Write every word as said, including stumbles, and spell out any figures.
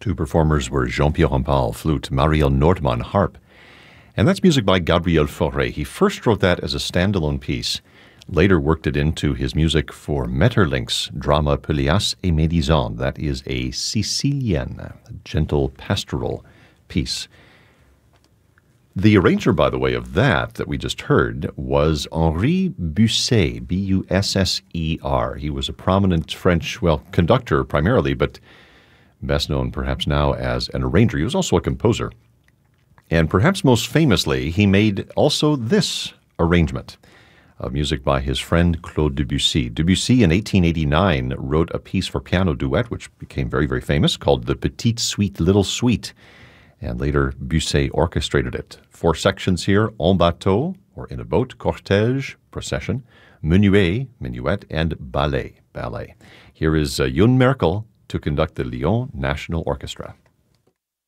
Two performers were Jean-Pierre Rampal, flute, Marielle Nordmann, harp. And that's music by Gabriel Fauré. He first wrote that as a standalone piece, later worked it into his music for Maeterlinck's drama Pelléas et Médisant. That is a Sicilian, gentle pastoral piece. The arranger, by the way, of that that we just heard was Henri Busser, B U S S E R. He was a prominent French, well, conductor primarily, but best known perhaps now as an arranger. He was also a composer. And perhaps most famously, he made also this arrangement of music by his friend Claude Debussy. Debussy in eighteen eighty-nine wrote a piece for piano duet, which became very, very famous, called The Petite Suite, Little Suite. And later, Busset orchestrated it. Four sections here: en bateau, or in a boat, cortège, procession, menuet, minuet, and ballet, ballet. Here is uh, Youn Merkel to conduct the Lyon National Orchestra.